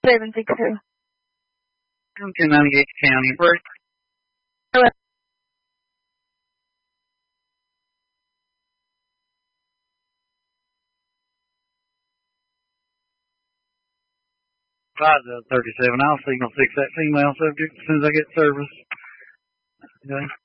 72. 1098 County break. Hello. 5037. I'll signal 6 that female subject as soon as I get service. Okay.